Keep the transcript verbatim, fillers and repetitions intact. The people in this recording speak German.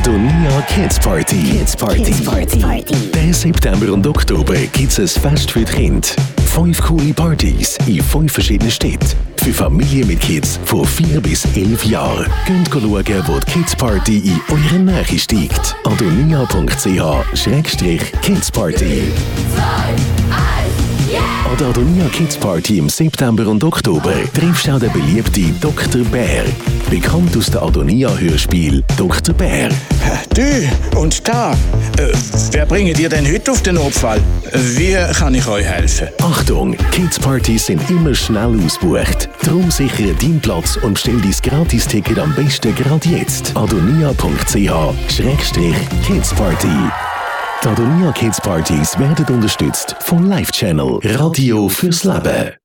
Adonia Kids Party. Kids Party. Kids Party. Party. Den September und Oktober gibt es ein Fest für die Kinder. Fünf coole Partys in fünf verschiedenen Städten. Für Familien mit Kids von vier bis elf Jahren. Könnt schauen, wo die Kids Party in eurer Nähe steigt. adonia punkt c h slash kids party. An der Adonia Kids Party im September und Oktober triffst du auch den beliebten Doktor Bär. Bekannt aus dem Adonia-Hörspiel Doktor Bär. Du und da, äh, wer bringt ihr denn heute auf den Notfall? Wie kann ich euch helfen? Achtung, Kids Partys sind immer schnell ausgebucht. Darum sichere deinen Platz und bestell dein Gratis-Ticket am besten gerade jetzt. adonia punkt c h slash kids party. Die Adonia Kids Partys werden unterstützt von Live Channel Radio fürs Leben.